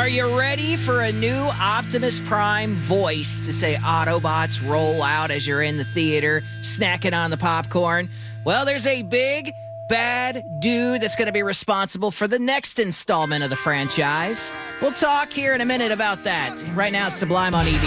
you ready for a new Optimus Prime voice to say Autobots roll out as you're in the theater snacking on the popcorn? Well, there's a big, bad dude that's going to be responsible for the next installment of the franchise. We'll talk here in a minute about that. Right now, it's Sublime on EB.